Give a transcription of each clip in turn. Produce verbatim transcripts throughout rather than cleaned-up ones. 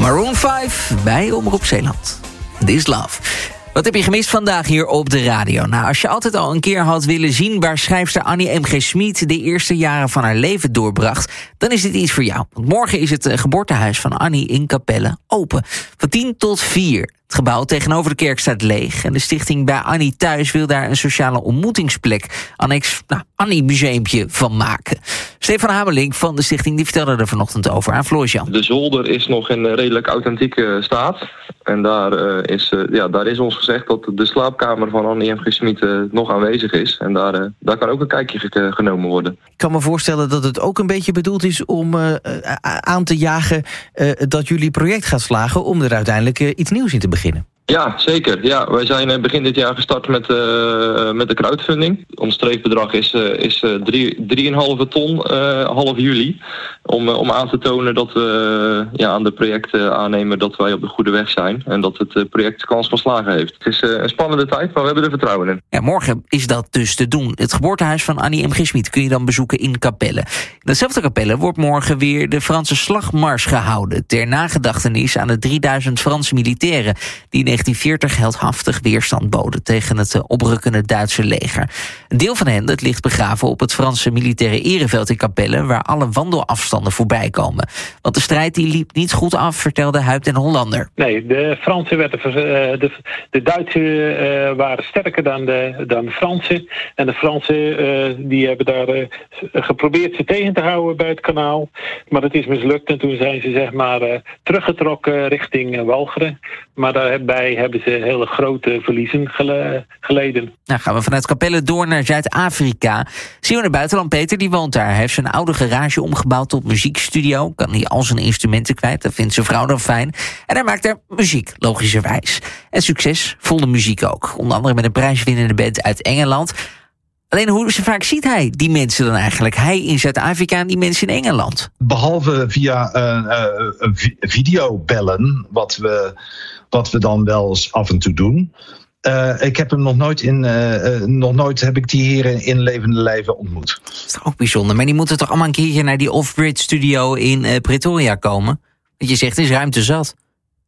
Maroon vijf bij Omroep Zeeland. This Love. Wat heb je gemist vandaag hier op de radio? Nou, als je altijd al een keer had willen zien waar schrijfster Annie M G. Schmid de eerste jaren van haar leven doorbracht, dan is dit iets voor jou. Want morgen is het geboortehuis van Annie in Capelle open. Van tien tot vier. Het gebouw tegenover de kerk staat leeg. En de stichting Bij Annie Thuis wil daar een sociale ontmoetingsplek, annex nou, Annie Museumpje, van maken. Stefan Hamelink van de stichting die vertelde er vanochtend over aan Floris-Jan. De zolder is nog in redelijk authentieke staat. En daar, uh, is, uh, ja, daar is ons gezegd dat de slaapkamer van Annie M G. Schmid uh, nog aanwezig is. En daar, uh, daar kan ook een kijkje ge- genomen worden. Ik kan me voorstellen dat het ook een beetje bedoeld is om uh, aan te jagen uh, dat jullie project gaat slagen om er uiteindelijk uh, iets nieuws in te beginnen. Ja, zeker. Ja, wij zijn begin dit jaar gestart met, uh, met de crowdfunding. Ons streefbedrag is, uh, is uh, drie komma vijf ton uh, half juli. Om, uh, om aan te tonen dat we uh, ja, aan de projecten aannemen dat wij op de goede weg zijn. En dat het uh, project kans van slagen heeft. Het is uh, een spannende tijd, maar we hebben er vertrouwen in. Ja, morgen is dat dus te doen. Het geboortehuis van Annie M G. Schmid kun je dan bezoeken in Capelle. In datzelfde Capelle wordt morgen weer de Franse slagmars gehouden. Ter nagedachtenis aan de drieduizend Franse militairen die in negentien veertig heldhaftig weerstand boden tegen het oprukkende Duitse leger. Een deel van hen dat ligt begraven op het Franse militaire ereveld in Capelle, waar alle wandelafstanden voorbij komen. Want de strijd die liep niet goed af, vertelde Huib den Hollander. Nee, de Fransen werden de, de Duitsers uh, waren sterker dan de, dan de Fransen. En de Fransen uh, die hebben daar uh, geprobeerd ze tegen te houden bij het kanaal. Maar het is mislukt en toen zijn ze zeg maar uh, teruggetrokken richting uh, Walcheren. Maar daarbij hebben ze hele grote verliezen gele- geleden. Nou gaan we vanuit Capelle door naar Zuid-Afrika. Zien we in het buitenland, Peter, die woont daar. Hij heeft zijn oude garage omgebouwd tot muziekstudio. Kan hij al zijn instrumenten kwijt, dat vindt zijn vrouw dan fijn. En hij maakt er muziek, logischerwijs. En succesvolle muziek ook. Onder andere met een prijswinnende band uit Engeland. Alleen hoe vaak ziet hij die mensen dan eigenlijk? Hij in Zuid-Afrika en die mensen in Engeland. Behalve via uh, uh, videobellen, wat we, wat we dan wel eens af en toe doen. Uh, ik heb hem nog nooit in, uh, uh, nog nooit heb ik die hier in, in levende lijven ontmoet. Dat is toch ook bijzonder. Maar die moeten toch allemaal een keertje naar die off-grid studio in uh, Pretoria komen? Want je zegt, er is ruimte zat.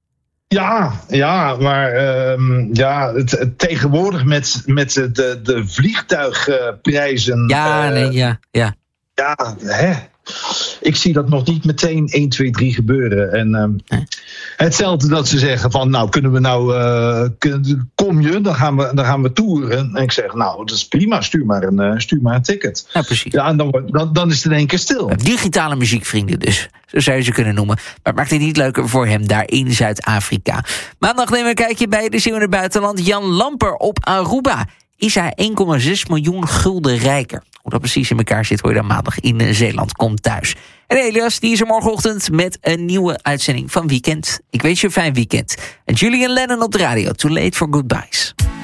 Ja, ja, maar uh, ja, het, het, tegenwoordig met, met de, de vliegtuigprijzen. Ja, uh, nee, ja, ja. Ja, hè. Ik zie dat nog niet meteen één, twee, drie gebeuren. En uh, nee. Hetzelfde dat ze zeggen van, nou, kunnen we nou, uh, kun, kom je, dan gaan we, dan gaan we toeren. En ik zeg, nou, dat is prima, stuur maar een, uh, stuur maar een ticket. Ja, precies. Ja, en dan, dan, dan is het in één keer stil. Digitale muziekvrienden dus, zo zou je ze kunnen noemen. Maar het maakt het niet leuker voor hem daar in Zuid-Afrika. Maandag nemen we een kijkje bij de Zeeuw in het buitenland. Jan Lamper op Aruba. Is hij één komma zes miljoen gulden rijker. Hoe dat precies in elkaar zit, hoor je dan maandag in Zeeland Komt Thuis. En Elias, die is er morgenochtend met een nieuwe uitzending van Weekend. Ik wens je een fijn weekend. En Julian Lennon op de radio, Too Late for Goodbyes.